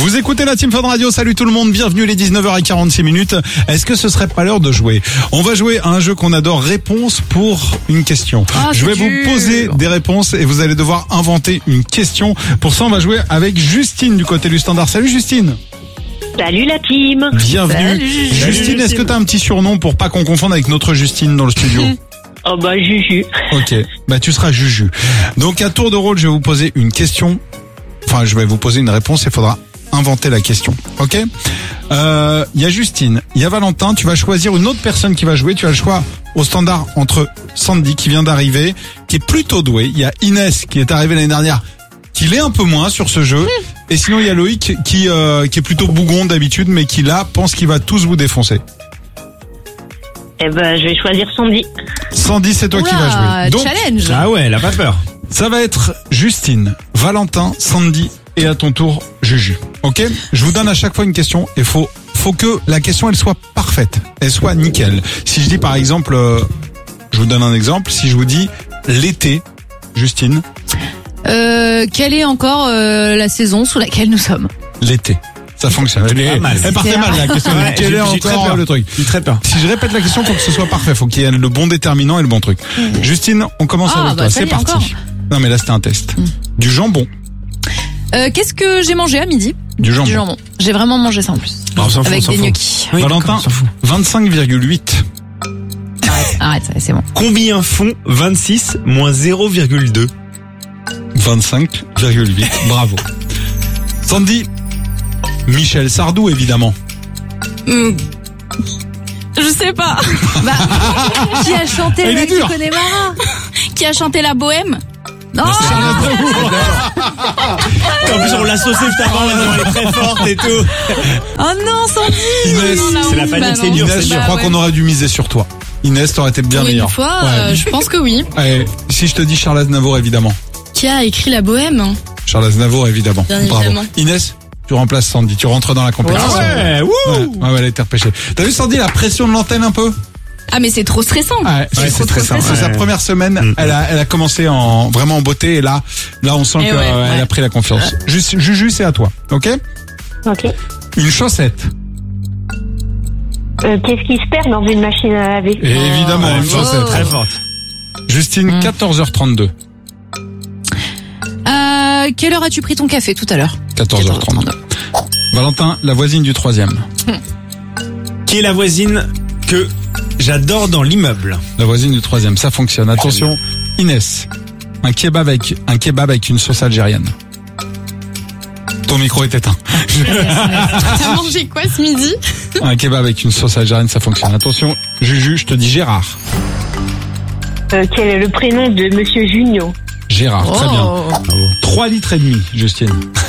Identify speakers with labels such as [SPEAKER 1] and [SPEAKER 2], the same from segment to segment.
[SPEAKER 1] Vous écoutez la Team Fun Radio, salut tout le monde, bienvenue les 19h46. Est-ce que ce serait pas l'heure de jouer? On va jouer à un jeu qu'on adore, réponse pour une question. Je vais vous poser des réponses et vous allez devoir inventer une question. Pour ça, on va jouer avec Justine du côté du standard. Salut Justine.
[SPEAKER 2] Salut la team.
[SPEAKER 1] Bienvenue.
[SPEAKER 2] Salut.
[SPEAKER 1] Justine, est-ce que tu as un petit surnom pour pas qu'on confonde avec notre Justine dans le studio?
[SPEAKER 2] Oh bah Juju.
[SPEAKER 1] Ok, bah tu seras Juju. Donc à tour de rôle, je vais vous poser une question. Enfin, je vais vous poser une réponse et il faudra inventer la question. Ok. Il y a Justine, il y a Valentin. Tu vas choisir une autre personne qui va jouer. Tu as le choix au standard entre Sandy qui vient d'arriver, qui est plutôt douée. Il y a Inès qui est arrivée l'année dernière, qui l'est un peu moins sur ce jeu. Et sinon il y a Loïc qui est plutôt bougon d'habitude, mais qui là pense qu'il va tous vous défoncer.
[SPEAKER 2] Eh ben je vais choisir Sandy.
[SPEAKER 1] Sandy, c'est toi qui vas jouer. Donc,
[SPEAKER 3] challenge.
[SPEAKER 4] Ah ouais, elle a pas peur.
[SPEAKER 1] ça va être Justine, Valentin, Sandy et à ton tour Juju. Ok? Je vous donne à chaque fois une question et faut que la question elle soit parfaite, elle soit nickel. Si je dis par exemple, je vous donne un exemple, si je vous dis l'été, Justine.
[SPEAKER 3] Quelle est encore la saison sous laquelle nous sommes?
[SPEAKER 1] L'été. Ça fonctionne. Elle partait mal la question.
[SPEAKER 4] Ouais,
[SPEAKER 1] Quel est
[SPEAKER 4] j'ai très
[SPEAKER 1] encore
[SPEAKER 4] peur.
[SPEAKER 1] le truc?
[SPEAKER 4] J'ai très peur.
[SPEAKER 1] Si je répète la question, faut que ce soit parfait. Faut qu'il y ait le bon déterminant et le bon truc. Justine, on commence avec toi.
[SPEAKER 3] ça
[SPEAKER 1] C'est
[SPEAKER 3] y est,
[SPEAKER 1] parti.
[SPEAKER 3] encore.
[SPEAKER 1] Non mais là c'était un test. Du jambon.
[SPEAKER 3] Qu'est-ce que j'ai mangé à midi?
[SPEAKER 1] Du jambon.
[SPEAKER 3] Du jambon. J'ai vraiment mangé ça en plus.
[SPEAKER 4] On s'en fout,
[SPEAKER 3] Avec
[SPEAKER 4] on s'en
[SPEAKER 3] des
[SPEAKER 4] fout.
[SPEAKER 3] gnocchis.
[SPEAKER 4] Oui,
[SPEAKER 1] Valentin,
[SPEAKER 4] d'accord, on s'en fout.
[SPEAKER 1] 25,8.
[SPEAKER 3] Arrête, c'est bon.
[SPEAKER 4] Combien font 26 moins 0,2?
[SPEAKER 1] 25,8. Bravo. Sandy. Michel Sardou, évidemment.
[SPEAKER 5] Je sais pas.
[SPEAKER 3] Bah, qui a chanté
[SPEAKER 1] Elle est
[SPEAKER 3] la
[SPEAKER 1] dure.
[SPEAKER 3] Connemara?
[SPEAKER 5] Qui a chanté la bohème?
[SPEAKER 3] Non,
[SPEAKER 4] En plus, on l'a saucé juste avant, elle est très forte et tout.
[SPEAKER 3] oh non, Sandy.
[SPEAKER 1] Inès,
[SPEAKER 4] C'est la panique, c'est dur,
[SPEAKER 1] Inès,
[SPEAKER 4] c'est
[SPEAKER 1] je
[SPEAKER 4] dur.
[SPEAKER 1] crois qu'on aurait dû miser sur toi. Inès, t'aurais été bien
[SPEAKER 5] Pour
[SPEAKER 1] meilleure.
[SPEAKER 5] une fois,
[SPEAKER 1] Ouais.
[SPEAKER 5] je pense que oui.
[SPEAKER 1] Allez, si je te dis Charles Aznavour, évidemment.
[SPEAKER 5] Qui a écrit la bohème?
[SPEAKER 1] Charles Aznavour, évidemment.
[SPEAKER 5] Bien
[SPEAKER 1] Bravo.
[SPEAKER 5] évidemment.
[SPEAKER 1] Inès, tu remplaces Sandy, tu rentres dans la compétition.
[SPEAKER 4] Ouais, wouh.
[SPEAKER 1] Ouais, elle a été repêchée. T'as vu Sandy, la pression de l'antenne un peu?
[SPEAKER 5] Ah mais c'est trop stressant.
[SPEAKER 1] Ouais,
[SPEAKER 4] c'est très simple.
[SPEAKER 1] C'est sa
[SPEAKER 4] Ouais.
[SPEAKER 1] première semaine. Elle a commencé vraiment en beauté et là, on sent
[SPEAKER 5] Et
[SPEAKER 1] qu'elle
[SPEAKER 5] ouais.
[SPEAKER 1] a pris la confiance. Juju, c'est à toi. Ok?
[SPEAKER 2] Ok.
[SPEAKER 1] Une chaussette.
[SPEAKER 2] Qu'est-ce qui se perd dans une machine à laver?
[SPEAKER 1] Et évidemment, une chaussette.
[SPEAKER 4] Très forte.
[SPEAKER 1] Justine, 14h32.
[SPEAKER 3] Quelle heure as-tu pris ton café tout à l'heure?
[SPEAKER 1] 14h32. Valentin, la voisine du 3e.
[SPEAKER 4] Qui est la voisine que j'adore dans l'immeuble?
[SPEAKER 1] La voisine du 3e, ça fonctionne. Attention, Inès. Un kebab avec une sauce algérienne. Ton micro est éteint.
[SPEAKER 5] T'as mangé quoi ce midi?
[SPEAKER 1] Un kebab avec une sauce algérienne, ça fonctionne. Attention, Juju, je te dis Gérard.
[SPEAKER 2] Quel est le prénom de Monsieur Junio?
[SPEAKER 1] Gérard, très bien. 3 litres et demi, Justine.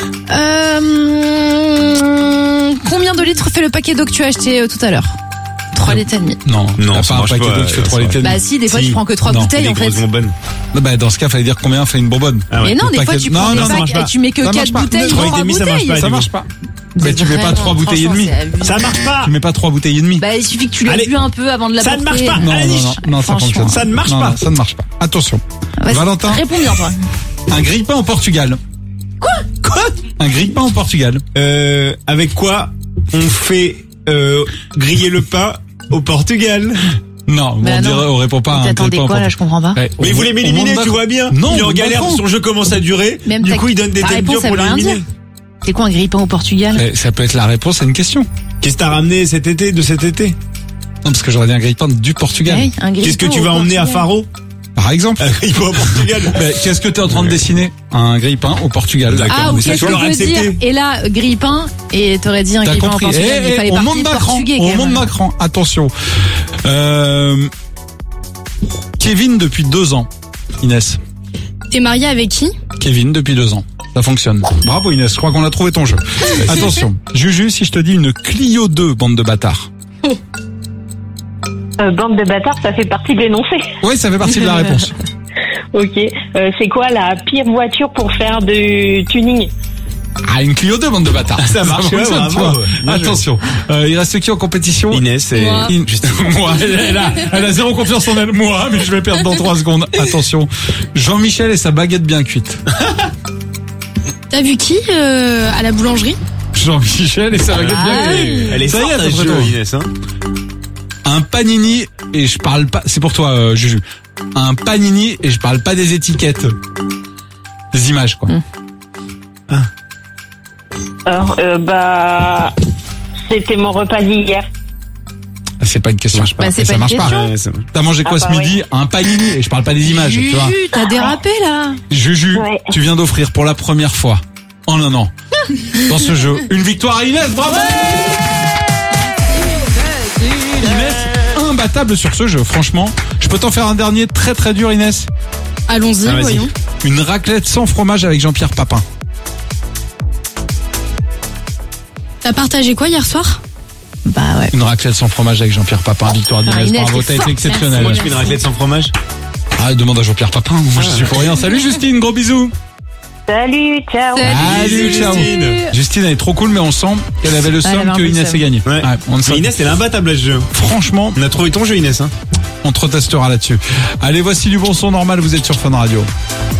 [SPEAKER 3] Combien de litres fait le paquet d'eau que tu as acheté tout à l'heure? 3 litres et demi.
[SPEAKER 1] Non,
[SPEAKER 4] Non,
[SPEAKER 1] t'as
[SPEAKER 4] ça
[SPEAKER 1] pas un
[SPEAKER 4] marche
[SPEAKER 1] paquet
[SPEAKER 4] pas,
[SPEAKER 1] d'eau qui fait
[SPEAKER 4] ça
[SPEAKER 1] 3 litres et demi.
[SPEAKER 3] Bah si, des fois
[SPEAKER 4] Si.
[SPEAKER 3] tu prends que 3
[SPEAKER 1] Non,
[SPEAKER 3] bouteilles
[SPEAKER 4] Les
[SPEAKER 3] en fait.
[SPEAKER 4] grosses bonbonnes.
[SPEAKER 1] Bah, dans ce cas, fallait dire combien fait une bonbonne.
[SPEAKER 4] Ah ouais.
[SPEAKER 3] Mais non,
[SPEAKER 1] Le
[SPEAKER 3] des fois
[SPEAKER 1] paquet-
[SPEAKER 3] tu
[SPEAKER 1] Non,
[SPEAKER 3] prends
[SPEAKER 1] non,
[SPEAKER 3] des
[SPEAKER 1] ça
[SPEAKER 3] packs
[SPEAKER 4] marche
[SPEAKER 3] et
[SPEAKER 4] pas.
[SPEAKER 3] tu mets que
[SPEAKER 1] Ça
[SPEAKER 3] 4
[SPEAKER 1] marche pas.
[SPEAKER 3] bouteilles,
[SPEAKER 1] Trois et
[SPEAKER 3] 3
[SPEAKER 4] demi, ça marche
[SPEAKER 3] bouteilles.
[SPEAKER 4] pas.
[SPEAKER 1] Ça marche pas. Mais tu mets pas
[SPEAKER 3] Vraiment,
[SPEAKER 1] 3 bouteilles et
[SPEAKER 3] franchement,
[SPEAKER 1] demie.
[SPEAKER 3] c'est abusé.
[SPEAKER 4] Ça marche pas.
[SPEAKER 1] Tu mets pas 3 bouteilles et demie.
[SPEAKER 3] Bah il suffit que tu l'aies
[SPEAKER 4] Allez.
[SPEAKER 3] bu un peu avant de la
[SPEAKER 4] Ça ne
[SPEAKER 3] porter.
[SPEAKER 4] marche pas.
[SPEAKER 1] Non,
[SPEAKER 4] à la niche.
[SPEAKER 1] non, ça
[SPEAKER 3] Franchement.
[SPEAKER 1] fonctionne.
[SPEAKER 4] Ça ne marche
[SPEAKER 1] Non,
[SPEAKER 4] pas.
[SPEAKER 1] non, ça ne marche pas. Attention.
[SPEAKER 3] Vas-y,
[SPEAKER 1] Valentin.
[SPEAKER 3] réponds bien toi.
[SPEAKER 1] Un grille-pain au Portugal.
[SPEAKER 4] Quoi?
[SPEAKER 1] Un grille-pain au Portugal.
[SPEAKER 4] Avec quoi on fait griller le pain au Portugal?
[SPEAKER 1] Non,
[SPEAKER 3] Bah
[SPEAKER 1] on
[SPEAKER 3] non.
[SPEAKER 1] dirait, on répond pas à un
[SPEAKER 3] T'attendais
[SPEAKER 1] grille-pain au
[SPEAKER 3] quoi là,
[SPEAKER 1] Portugal.
[SPEAKER 3] je comprends pas.
[SPEAKER 1] Ouais,
[SPEAKER 4] Mais
[SPEAKER 1] au-
[SPEAKER 4] vous voulez
[SPEAKER 1] au
[SPEAKER 4] m'éliminer,
[SPEAKER 1] monde
[SPEAKER 4] tu vois bien?
[SPEAKER 1] Non,
[SPEAKER 4] Il est en
[SPEAKER 1] au
[SPEAKER 4] galère,
[SPEAKER 1] Macron.
[SPEAKER 4] son jeu commence à durer.
[SPEAKER 3] Même
[SPEAKER 4] Du
[SPEAKER 3] ta-
[SPEAKER 4] coup, il donne des
[SPEAKER 3] ta
[SPEAKER 4] thèmes
[SPEAKER 3] réponse,
[SPEAKER 4] durs
[SPEAKER 3] ça
[SPEAKER 4] pour
[SPEAKER 3] veut rien
[SPEAKER 4] l'éliminer.
[SPEAKER 3] dire. C'est quoi un grille-pain au Portugal?
[SPEAKER 1] Ça peut être la réponse à une question.
[SPEAKER 4] Qu'est-ce que t'as ramené cet été, de cet été?
[SPEAKER 1] Non, parce que j'aurais dit un grille-pain du Portugal.
[SPEAKER 3] Ouais, un grille-pain
[SPEAKER 4] Qu'est-ce que tu
[SPEAKER 3] au
[SPEAKER 4] vas emmener à
[SPEAKER 3] Portugal.
[SPEAKER 4] Faro?
[SPEAKER 1] Par exemple.
[SPEAKER 4] Un grille-pain au Portugal.
[SPEAKER 1] Mais qu'est-ce que t'es en train de dessiner? Un grille-pain au Portugal.
[SPEAKER 4] D'accord.
[SPEAKER 3] Ah, ou
[SPEAKER 4] mais ça,
[SPEAKER 3] qu'est-ce
[SPEAKER 4] tu
[SPEAKER 3] que
[SPEAKER 4] l'aurais
[SPEAKER 3] tu veux dire?
[SPEAKER 4] accepté.
[SPEAKER 3] Et là, grille-pain, et t'aurais dit un
[SPEAKER 1] T'as
[SPEAKER 3] grille-pain au
[SPEAKER 1] compris.
[SPEAKER 3] Portugal, il fallait
[SPEAKER 1] on
[SPEAKER 3] partir
[SPEAKER 1] monte d'un cran.
[SPEAKER 3] portugais quand
[SPEAKER 1] On
[SPEAKER 3] même.
[SPEAKER 1] monte d'un cran. Attention. Kevin depuis 2 ans. Inès.
[SPEAKER 5] T'es marié avec qui?
[SPEAKER 1] Kevin depuis 2 ans. Ça fonctionne. Bravo Inès, je crois qu'on a trouvé ton jeu. Attention. Juju, si je te dis une Clio 2, bande de bâtards.
[SPEAKER 2] Bande de bâtards, ça fait partie de l'énoncé.
[SPEAKER 1] Oui, ça fait partie de la réponse.
[SPEAKER 2] Ok. C'est quoi la pire voiture pour faire du tuning?
[SPEAKER 1] Ah, une Clio 2, bande de bâtards.
[SPEAKER 4] Ça marche, ouais,
[SPEAKER 1] fonctionne, tu
[SPEAKER 4] bravo.
[SPEAKER 1] vois.
[SPEAKER 4] Bien joué.
[SPEAKER 1] Attention. Il reste qui en compétition?
[SPEAKER 4] Inès et
[SPEAKER 5] Moi.
[SPEAKER 1] Moi, elle a zéro confiance en elle. Moi, mais je vais perdre dans 3 secondes. Attention. Jean-Michel et sa baguette bien cuite.
[SPEAKER 5] T'as vu qui à la boulangerie?
[SPEAKER 1] Jean-Michel et ça va gagner bien.
[SPEAKER 4] Elle est
[SPEAKER 1] Ça y est,
[SPEAKER 4] forte à
[SPEAKER 1] t'as
[SPEAKER 4] ce
[SPEAKER 1] prêt,
[SPEAKER 4] jeu,
[SPEAKER 1] toi.
[SPEAKER 4] Inès, hein.
[SPEAKER 1] Un panini et je parle pas. C'est pour toi, Juju. Un panini et je parle pas des étiquettes. Des images, quoi.
[SPEAKER 2] Alors, c'était mon repas d'hier.
[SPEAKER 1] C'est pas une question.
[SPEAKER 4] Ça marche pas.
[SPEAKER 3] Bah, c'est
[SPEAKER 1] ça
[SPEAKER 3] pas
[SPEAKER 1] marche
[SPEAKER 3] une
[SPEAKER 1] pas.
[SPEAKER 3] question.
[SPEAKER 4] Ouais, c'est bon.
[SPEAKER 1] T'as mangé quoi
[SPEAKER 2] Ah,
[SPEAKER 1] ce
[SPEAKER 2] bah
[SPEAKER 1] midi? Un panini et je parle pas des images, tu vois.
[SPEAKER 3] Juju, t'as dérapé là.
[SPEAKER 1] Juju,
[SPEAKER 2] Ouais.
[SPEAKER 1] tu viens d'offrir pour la première fois en un an dans ce jeu une victoire à Inès. Bravo. Inès, imbattable sur ce jeu. Franchement, je peux t'en faire un dernier très très dur, Inès.
[SPEAKER 5] Allons-y,
[SPEAKER 4] Ah, vas-y.
[SPEAKER 5] voyons.
[SPEAKER 1] Une raclette sans fromage avec Jean-Pierre Papin.
[SPEAKER 5] T'as partagé quoi hier soir?
[SPEAKER 3] Bah ouais.
[SPEAKER 1] Une raclette sans fromage avec Jean-Pierre Papin. Victoire d'Inès.
[SPEAKER 3] Inès,
[SPEAKER 1] Bravo,
[SPEAKER 3] t'es
[SPEAKER 1] t'as été
[SPEAKER 3] forte.
[SPEAKER 1] exceptionnel.
[SPEAKER 4] Moi, tu fais une raclette sans fromage?
[SPEAKER 1] Ah, demande à Jean-Pierre Papin. Moi, je suis pour rien. Salut Justine, gros bisous.
[SPEAKER 2] Salut, ciao.
[SPEAKER 1] Salut, ciao.
[SPEAKER 4] Justine.
[SPEAKER 1] Justine, elle est trop cool, mais on sent qu'elle avait le
[SPEAKER 3] elle avait
[SPEAKER 1] somme
[SPEAKER 3] un
[SPEAKER 1] que
[SPEAKER 3] peu le
[SPEAKER 1] Inès
[SPEAKER 3] seum.
[SPEAKER 1] ait gagné.
[SPEAKER 4] Ouais.
[SPEAKER 1] On le sent.
[SPEAKER 4] Mais Inès, elle est imbattable à ce jeu.
[SPEAKER 1] Franchement,
[SPEAKER 4] On a trouvé ton jeu, Inès, hein.
[SPEAKER 1] on te retestera là-dessus. Allez, voici du bon son normal, vous êtes sur Fun Radio.